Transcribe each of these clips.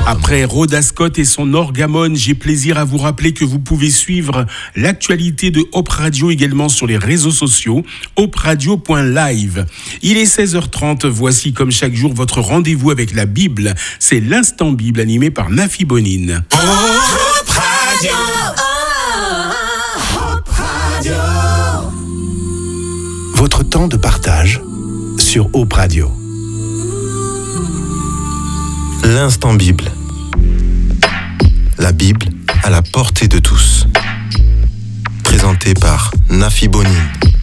Après Rhoda Scott et son Orgamone, j'ai plaisir à vous rappeler que vous pouvez suivre l'actualité de Hope Radio également sur les réseaux sociaux, hoperadio.live. Il est 16h30, voici comme chaque jour votre rendez-vous avec la Bible. C'est l'Instant Bible animé par Nafi Bonine. Hope Radio. Hope Radio. Votre temps de partage sur Hope Radio. L'Instant Bible. La Bible à la portée de tous. Présenté par Nafi Bonine.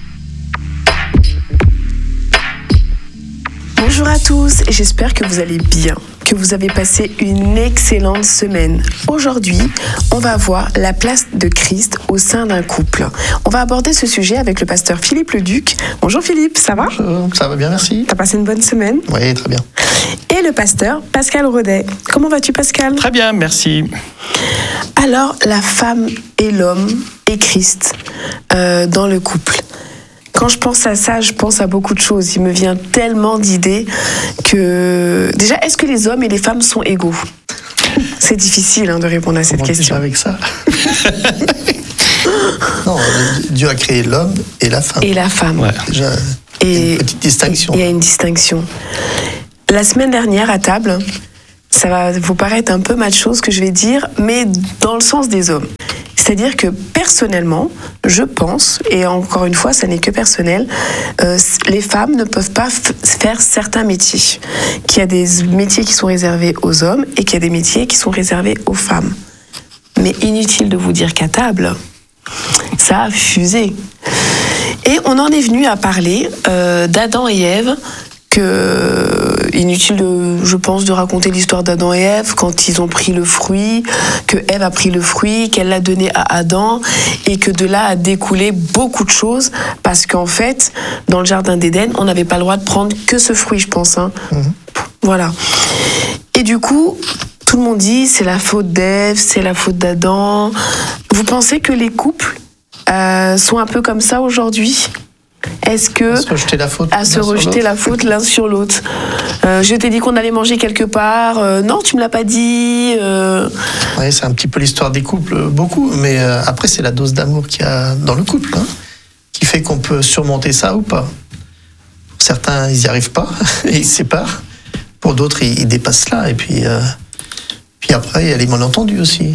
Bonjour à tous et j'espère que vous allez bien, que vous avez passé une excellente semaine. Aujourd'hui, on va voir la place de Christ au sein d'un couple. On va aborder ce sujet avec le pasteur Philippe Leduc. Bonjour Philippe, ça va ? Bonjour, ça va bien, merci. T'as passé une bonne semaine ? Oui, très bien. Et le pasteur Pascal Rodet. Comment vas-tu Pascal ? Très bien, merci. Alors, la femme et l'homme et Christ dans le couple. Quand je pense à ça, je pense à beaucoup de choses. Il me vient tellement d'idées que... Déjà, est-ce que les hommes et les femmes sont égaux ? C'est difficile de répondre à cette question. Avec ça. Non, Dieu a créé l'homme et la femme. Et la femme. Ouais. Déjà, il y a une petite distinction. Il y a une distinction. La semaine dernière, à table, ça va vous paraître un peu macho ce que je vais dire, mais dans le sens des hommes. C'est-à-dire que personnellement, je pense, et encore une fois, ça n'est que personnel, les femmes ne peuvent pas faire certains métiers. Qu'il y a des métiers qui sont réservés aux hommes et qu'il y a des métiers qui sont réservés aux femmes. Mais inutile de vous dire qu'à table, ça a fusé. Et on en est venu à parler d'Adam et Ève, inutile je pense de raconter l'histoire d'Adam et Ève quand ils ont pris le fruit, que Ève a pris le fruit, qu'elle l'a donné à Adam et que de là a découlé beaucoup de choses parce qu'en fait dans le jardin d'Éden on n'avait pas le droit de prendre que ce fruit, je pense. Voilà. Et du coup tout le monde dit c'est la faute d'Ève, c'est la faute d'Adam. Vous pensez que les couples sont un peu comme ça aujourd'hui ? Est-ce que à se rejeter la faute l'un sur l'autre. Je t'ai dit qu'on allait manger quelque part. Non, tu me l'as pas dit. Oui, c'est un petit peu l'histoire des couples, beaucoup. Mais après, c'est la dose d'amour qu'il y a dans le couple, qui fait qu'on peut surmonter ça ou pas. Pour certains, ils n'y arrivent pas et ils se séparent. Pour d'autres, ils dépassent cela. Et puis après, il y a les malentendus aussi.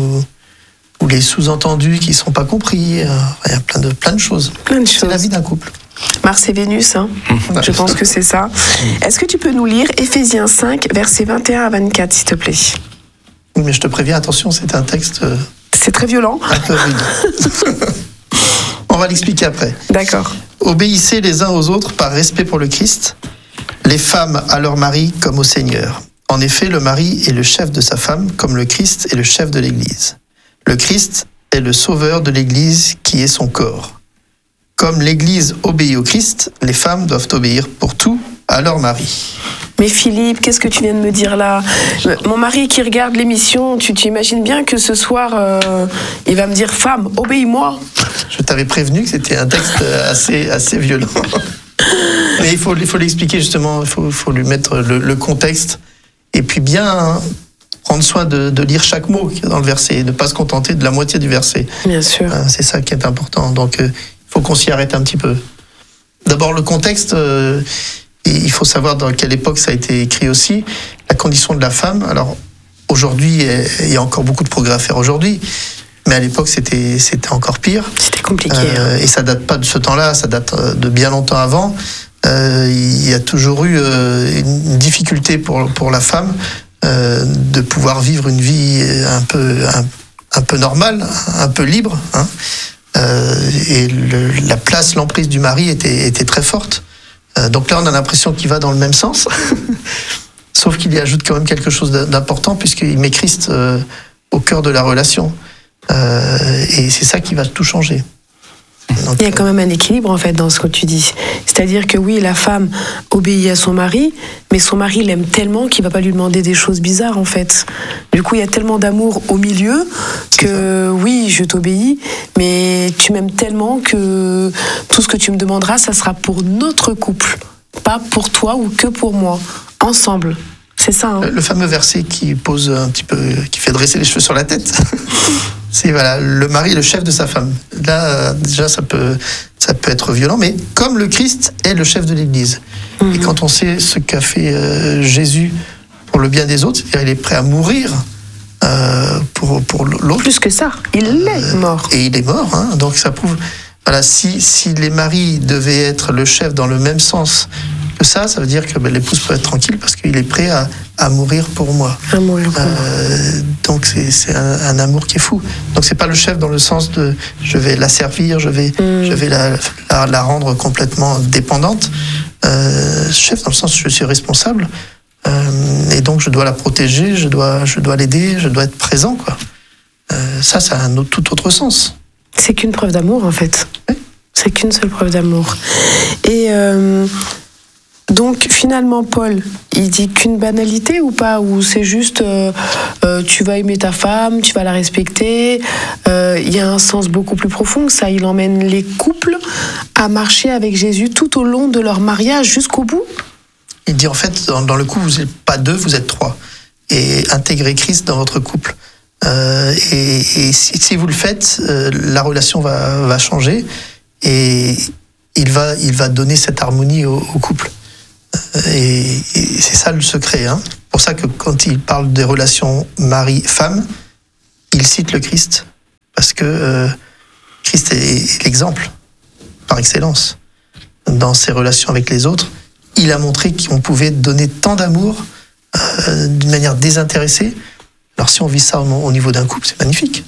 Ou les sous-entendus qui ne sont pas compris. Il y a plein de choses. C'est la vie d'un couple. Mars et Vénus, je pense que c'est ça. Est-ce que tu peux nous lire Éphésiens 5, versets 21 à 24, s'il te plaît ? Mais je te préviens, attention, c'est un texte... C'est très violent. Un peu rude. On va l'expliquer après. D'accord. Obéissez les uns aux autres par respect pour le Christ, les femmes à leur mari comme au Seigneur. En effet, le mari est le chef de sa femme, comme le Christ est le chef de l'Église. Le Christ est le sauveur de l'Église qui est son corps. Comme l'Église obéit au Christ, les femmes doivent obéir pour tout à leur mari. Mais Philippe, qu'est-ce que tu viens de me dire là ? Mon mari qui regarde l'émission, tu imagines bien que ce soir, il va me dire « Femme, obéis-moi ». Je t'avais prévenu que c'était un texte assez violent. Mais il faut l'expliquer justement, il faut lui mettre le contexte. Et puis bien... prendre soin de lire chaque mot qu'il y a dans le verset et ne pas se contenter de la moitié du verset. Bien sûr. C'est ça qui est important. Donc, il faut qu'on s'y arrête un petit peu. D'abord, le contexte, il faut savoir dans quelle époque ça a été écrit aussi. La condition de la femme. Alors, aujourd'hui, il y a encore beaucoup de progrès à faire aujourd'hui. Mais à l'époque, c'était encore pire. C'était compliqué. Et ça date pas de ce temps-là, ça date de bien longtemps avant. Il y a toujours eu une difficulté pour la femme de pouvoir vivre une vie un peu normale, un peu libre, et la place, l'emprise du mari était très forte. Donc là, on a l'impression qu'il va dans le même sens, sauf qu'il y ajoute quand même quelque chose d'important puisqu'il met Christ au cœur de la relation, et c'est ça qui va tout changer. Donc, il y a quand même un équilibre en fait dans ce que tu dis. C'est-à-dire que oui, la femme obéit à son mari, mais son mari l'aime tellement qu'il ne va pas lui demander des choses bizarres en fait. Du coup, il y a tellement d'amour au milieu que oui, je t'obéis, mais tu m'aimes tellement que tout ce que tu me demanderas, ça sera pour notre couple, pas pour toi ou que pour moi, ensemble. c'est ça. Hein. Le fameux verset qui pose un petit peu, qui fait dresser les cheveux sur la tête. C'est voilà, le mari est le chef de sa femme. Là, déjà, ça peut être violent, mais comme le Christ est le chef de l'Église. Et quand on sait ce qu'a fait Jésus pour le bien des autres, c'est-à-dire il est prêt à mourir pour l'autre. Plus que ça, il est mort. Et il est mort, hein, donc ça prouve. Voilà, si les maris devaient être le chef dans le même sens que ça veut dire que l'épouse peut être tranquille parce qu'il est prêt à mourir pour moi. À mourir pour moi. Donc c'est un amour qui est fou. Donc c'est pas le chef dans le sens de je vais la servir, je vais la rendre complètement dépendante. Chef dans le sens je suis responsable et donc je dois la protéger, je dois l'aider, je dois être présent quoi. Ça a un tout autre sens. C'est qu'une preuve d'amour en fait. Oui. C'est qu'une seule preuve d'amour. Et donc finalement Paul, il dit qu'une banalité ou pas, ou c'est juste tu vas aimer ta femme, tu vas la respecter. Il y a un sens beaucoup plus profond que ça. Il emmène les couples à marcher avec Jésus tout au long de leur mariage jusqu'au bout. Il dit en fait dans le couple vous n'êtes pas 2, vous êtes 3 et intégrez Christ dans votre couple. Et si vous le faites, la relation va changer et il va donner cette harmonie au couple. Et c'est ça le secret. Hein. C'est pour ça que quand il parle des relations mari-femme, il cite le Christ. Parce que Christ est l'exemple, par excellence. Dans ses relations avec les autres, il a montré qu'on pouvait donner tant d'amour d'une manière désintéressée. Alors si on vit ça au niveau d'un couple, c'est magnifique.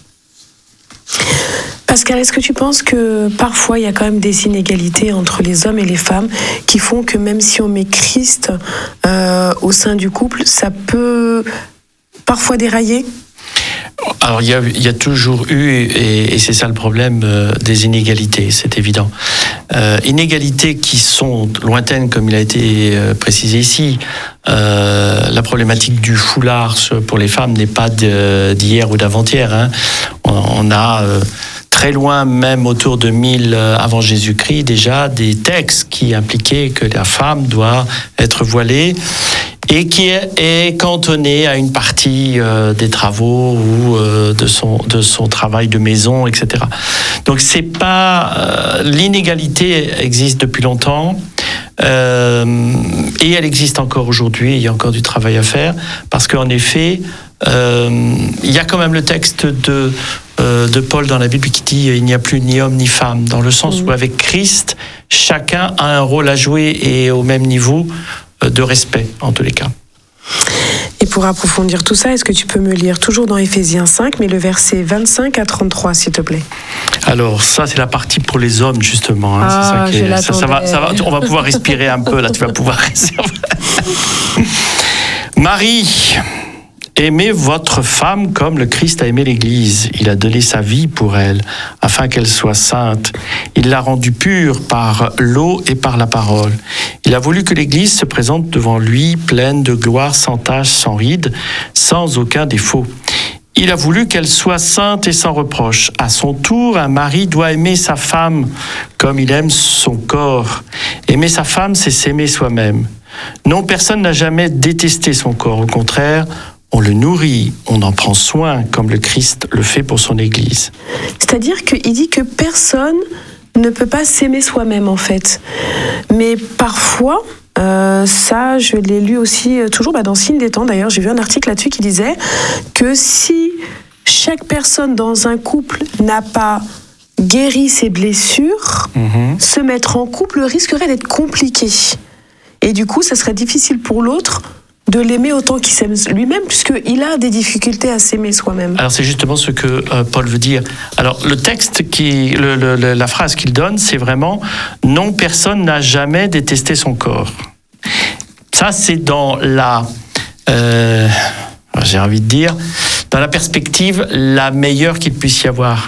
Pascal, est-ce que tu penses que parfois il y a quand même des inégalités entre les hommes et les femmes qui font que même si on met Christ au sein du couple, ça peut parfois dérailler ? Alors il y a toujours eu, et c'est ça le problème, des inégalités, c'est évident. Inégalités qui sont lointaines, comme il a été précisé ici. La problématique du foulard pour les femmes n'est pas d'hier ou d'avant-hier. Hein. On a très loin, même autour de 1000 avant Jésus-Christ, déjà des textes qui impliquaient que la femme doit être voilée et qui est cantonnée à une partie des travaux ou de son travail de maison, etc. Donc c'est pas l'inégalité existe depuis longtemps. Et elle existe encore aujourd'hui, il y a encore du travail à faire, parce qu'en effet, il y a quand même le texte de Paul dans la Bible qui dit il n'y a plus ni homme ni femme, dans le sens où avec Christ, chacun a un rôle à jouer et au même niveau de respect, en tous les cas. Et pour approfondir tout ça, est-ce que tu peux me lire toujours dans Éphésiens 5, mais le verset 25 à 33, s'il te plaît ? Alors, ça, c'est la partie pour les hommes, justement. Hein. Ah, c'est ça qui ça va, on va pouvoir respirer un peu, là, tu vas pouvoir réserver. Marie, aimez votre femme comme le Christ a aimé l'Église. Il a donné sa vie pour elle, afin qu'elle soit sainte. Il l'a rendue pure par l'eau et par la parole. Il a voulu que l'Église se présente devant lui, pleine de gloire, sans tache, sans ride, sans aucun défaut. Il a voulu qu'elle soit sainte et sans reproche. À son tour, un mari doit aimer sa femme comme il aime son corps. Aimer sa femme, c'est s'aimer soi-même. Non, personne n'a jamais détesté son corps. Au contraire, on le nourrit, on en prend soin, comme le Christ le fait pour son Église. C'est-à-dire qu'il dit que personne ne peut pas s'aimer soi-même, en fait. Mais parfois, ça, je l'ai lu aussi, toujours dans Signe des temps, d'ailleurs, j'ai vu un article là-dessus qui disait que si chaque personne dans un couple n'a pas guéri ses blessures, se mettre en couple risquerait d'être compliqué. Et du coup, ça serait difficile pour l'autre de l'aimer autant qu'il s'aime lui-même, puisqu'il a des difficultés à s'aimer soi-même. Alors c'est justement ce que Paul veut dire. Alors le texte, la phrase qu'il donne, c'est vraiment « Non, personne n'a jamais détesté son corps ». Ça, c'est dans la... j'ai envie de dire, dans la perspective la meilleure qu'il puisse y avoir.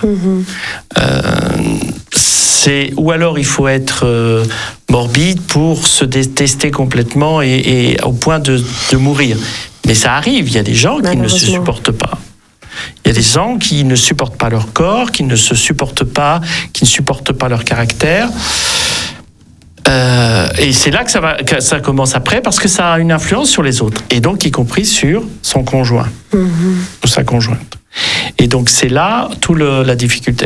Ou alors il faut être morbide pour se détester complètement et au point de mourir. Mais ça arrive, il y a des gens qui ne se supportent pas. Il y a des gens qui ne supportent pas leur corps, qui ne se supportent pas, qui ne supportent pas leur caractère. Et c'est là que ça commence après, parce que ça a une influence sur les autres, et donc y compris sur son conjoint ou sa conjointe. Et donc c'est là toute la difficulté.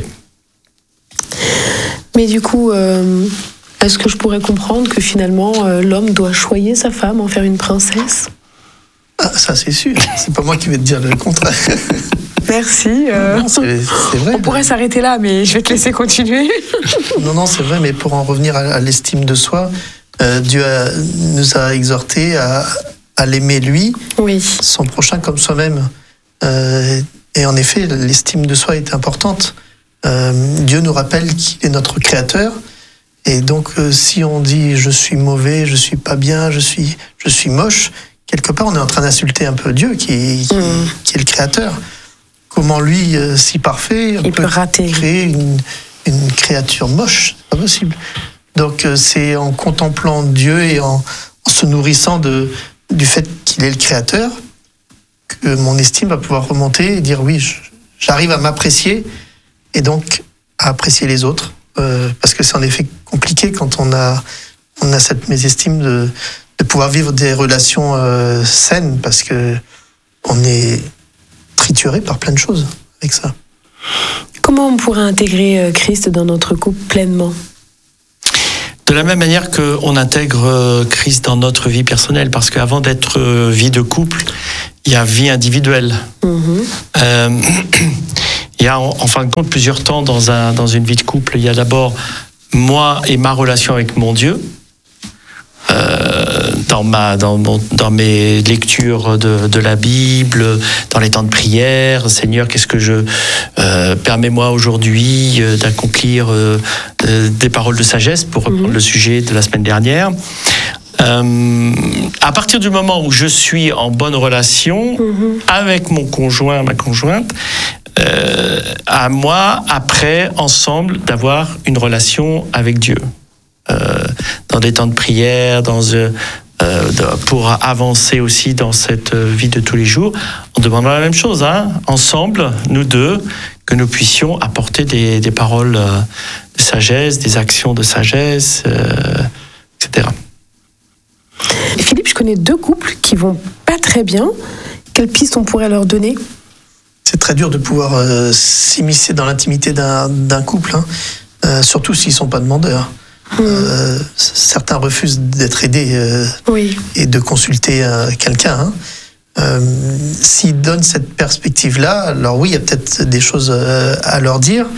Mais du coup, est-ce que je pourrais comprendre que finalement l'homme doit choyer sa femme, en faire une princesse ? Ah, ça c'est sûr, c'est pas moi qui vais te dire le contraire. Merci. Non, c'est vrai. On pourrait s'arrêter là, mais je vais te laisser continuer. Non, c'est vrai, mais pour en revenir à l'estime de soi, Dieu nous a exhortés à l'aimer lui, Oui. son prochain comme soi-même. Et en effet, l'estime de soi est importante. Dieu nous rappelle qu'il est notre créateur. Et donc, si on dit « je suis mauvais, je suis pas bien, je suis moche », quelque part, on est en train d'insulter un peu Dieu qui est le créateur. Comment lui, si parfait, Il peut rater. créer une créature moche? C'est pas possible. Donc, c'est en contemplant Dieu et en se nourrissant du fait qu'il est le créateur que mon estime va pouvoir remonter et dire oui, j'arrive à m'apprécier et donc à apprécier les autres. Parce que c'est en effet compliqué quand on a cette mésestime de pouvoir vivre des relations saines, parce que on est trituré par plein de choses avec ça. Comment on pourrait intégrer Christ dans notre couple pleinement ? De la même manière qu'on intègre Christ dans notre vie personnelle, parce qu'avant d'être vie de couple, il y a vie individuelle. Il y a en fin de compte plusieurs temps dans une vie de couple. Il y a d'abord moi et ma relation avec mon Dieu, dans mes lectures de la Bible, dans les temps de prière. Seigneur, qu'est-ce que permets-moi aujourd'hui d'accomplir des paroles de sagesse, pour reprendre le sujet de la semaine dernière. À partir du moment où je suis en bonne relation avec mon conjoint, ma conjointe, à moi, après, ensemble, d'avoir une relation avec Dieu. Dans des temps de prière, pour avancer aussi dans cette vie de tous les jours, en demandant la même chose, ensemble, nous deux, que nous puissions apporter des paroles de sagesse, des actions de sagesse, etc. Philippe, je connais 2 couples qui vont pas très bien. Quelle piste on pourrait leur donner ? C'est très dur de pouvoir s'immiscer dans l'intimité d'un couple, surtout s'ils ne sont pas demandeurs. Certains refusent d'être aidés et de consulter quelqu'un. S'ils donnent cette perspective-là, alors oui, il y a peut-être des choses à leur dire.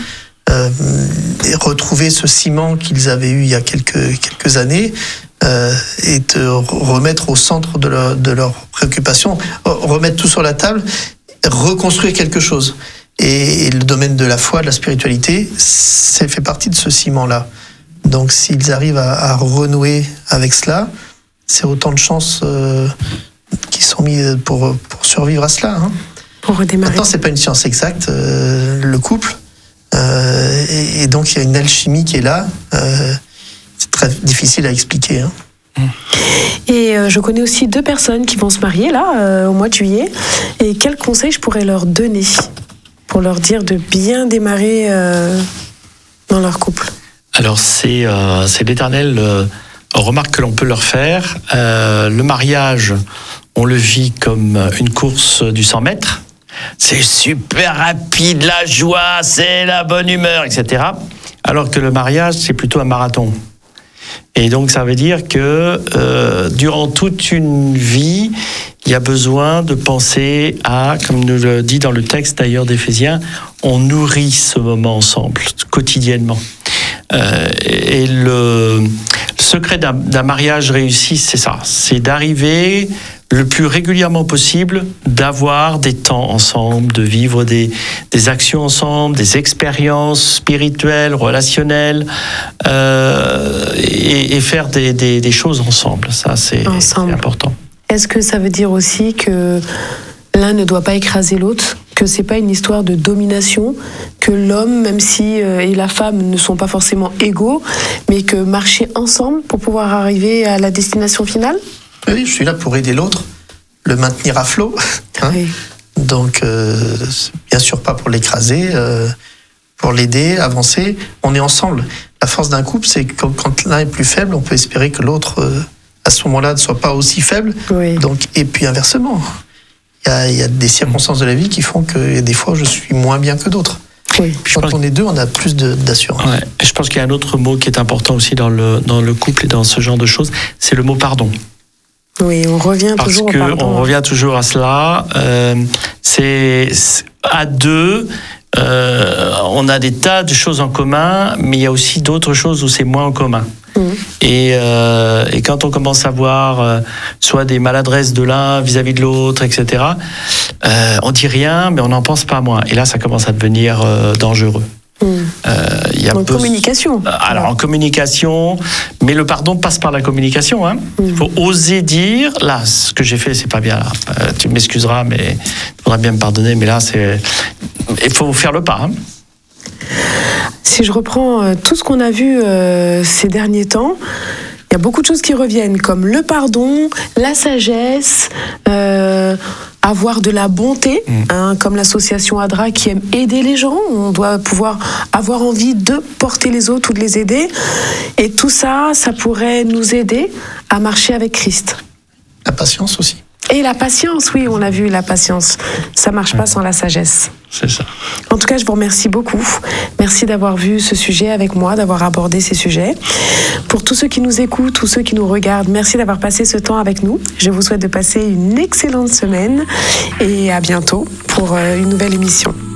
Et retrouver ce ciment qu'ils avaient eu il y a quelques années, et te remettre au centre de leurs préoccupations, remettre tout sur la table, reconstruire quelque chose. Et le domaine de la foi, de la spiritualité, fait partie de ce ciment-là. Donc s'ils arrivent à renouer avec cela, c'est autant de chances qui sont mises pour survivre à cela. Pour redémarrer. Maintenant, c'est pas une science exacte, le couple. Et donc il y a une alchimie qui est là. C'est très difficile à expliquer. Et je connais aussi 2 personnes qui vont se marier là au mois de juillet. Et quels conseils je pourrais leur donner pour leur dire de bien démarrer dans leur couple ? Alors c'est l'éternelle remarque que l'on peut leur faire. Le mariage, on le vit comme une course du 100 mètres. C'est super rapide, la joie, c'est la bonne humeur, etc. Alors que le mariage, c'est plutôt un marathon. Et donc ça veut dire que durant toute une vie, il y a besoin de penser à, comme nous le dit dans le texte d'ailleurs d'Éphésiens, on nourrit ce moment ensemble, quotidiennement. Et le secret d'un mariage réussi, c'est ça, c'est d'arriver le plus régulièrement possible, d'avoir des temps ensemble, de vivre des actions ensemble, des expériences spirituelles, relationnelles, et faire des choses ensemble. Ça, c'est important. Est-ce que ça veut dire aussi que l'un ne doit pas écraser l'autre, que c'est pas une histoire de domination, que l'homme, même si et la femme ne sont pas forcément égaux, mais que marcher ensemble pour pouvoir arriver à la destination finale ? Oui, je suis là pour aider l'autre, le maintenir à flot. Oui. Donc, bien sûr pas pour l'écraser, pour l'aider, avancer. On est ensemble. La force d'un couple, c'est que quand l'un est plus faible, on peut espérer que l'autre, à ce moment-là, ne soit pas aussi faible. Oui. Donc, et puis inversement, il y a des circonstances de la vie qui font que des fois, je suis moins bien que d'autres. Oui. Quand on est deux, on a plus d'assurance. Ouais. Je pense qu'il y a un autre mot qui est important aussi dans le couple et dans ce genre de choses, c'est le mot pardon. Oui, on revient toujours au pardon. On revient toujours à cela. C'est à deux. On a des tas de choses en commun, mais il y a aussi d'autres choses où c'est moins en commun. Et quand on commence à voir soit des maladresses de l'un vis-à-vis de l'autre, etc., on dit rien, mais on n'en pense pas moins. Et là, ça commence à devenir dangereux. En communication. Alors, en communication, mais le pardon passe par la communication. Hein. Il faut oser dire, là, ce que j'ai fait, c'est pas bien. Là. Tu m'excuseras, mais il faudra bien me pardonner, mais là, il faut faire le pas. Hein. Si je reprends tout ce qu'on a vu ces derniers temps, il y a beaucoup de choses qui reviennent, comme le pardon, la sagesse, avoir de la bonté, comme l'association ADRA qui aime aider les gens. On doit pouvoir avoir envie de porter les autres ou de les aider. Et tout ça, ça pourrait nous aider à marcher avec Christ. La patience aussi. Et la patience, oui, on l'a vu, la patience. Ça marche pas sans la sagesse. C'est ça. En tout cas, je vous remercie beaucoup. Merci d'avoir vu ce sujet avec moi, d'avoir abordé ces sujets. Pour tous ceux qui nous écoutent, tous ceux qui nous regardent, merci d'avoir passé ce temps avec nous. Je vous souhaite de passer une excellente semaine et à bientôt pour une nouvelle émission.